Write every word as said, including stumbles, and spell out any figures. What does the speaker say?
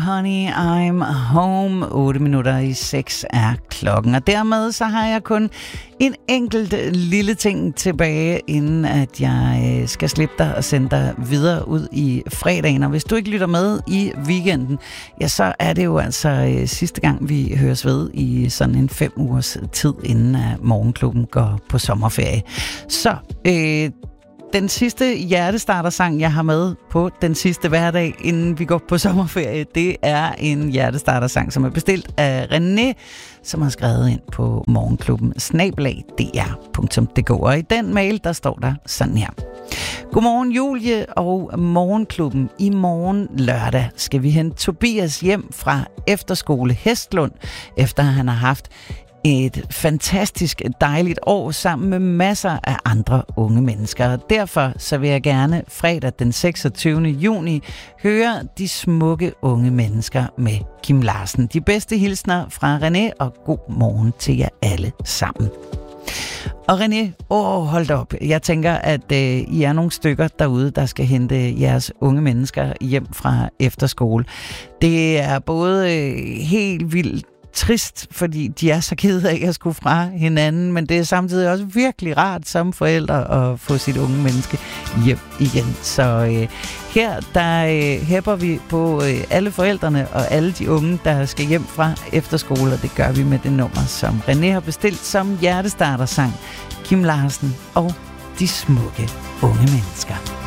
Honey, I'm Home. otte minutter i seks er klokken. Og dermed så har jeg kun en enkelt lille ting tilbage, inden at jeg skal slippe dig og sende dig videre ud i fredagen. Og hvis du ikke lytter med i weekenden, ja, så er det jo altså sidste gang, vi høres ved i sådan en fem ugers tid, inden at Morgenklubben går på sommerferie. Så øh, den sidste hjertestartersang, jeg har med på den sidste hverdag, inden vi går på sommerferie, det er en hjertestartersang, som er bestilt af René, som har skrevet ind på morgenklubben snabel-a d r punktum d k. Og i den mail, der står der sådan her. Godmorgen Julie og Morgenklubben. I morgen lørdag skal vi hente Tobias hjem fra efterskole Hestlund, efter han har haft et fantastisk dejligt år sammen med masser af andre unge mennesker. Og derfor så vil jeg gerne fredag den seksogtyvende juni høre de smukke unge mennesker med Kim Larsen. De bedste hilsner fra René, og god morgen til jer alle sammen. Og René, åh, hold da op. Jeg tænker, at øh, I er nogle stykker derude, der skal hente jeres unge mennesker hjem fra efterskole. Det er både øh, helt vildt trist, fordi de er så kede af at skulle fra hinanden, men det er samtidig også virkelig rart som forældre at få sit unge menneske hjem igen. Så øh, her, der øh, hæpper vi på øh, alle forældrene og alle de unge, der skal hjem fra efterskole, og det gør vi med det nummer, som René har bestilt som hjertestartersang. Kim Larsen og de smukke unge mennesker.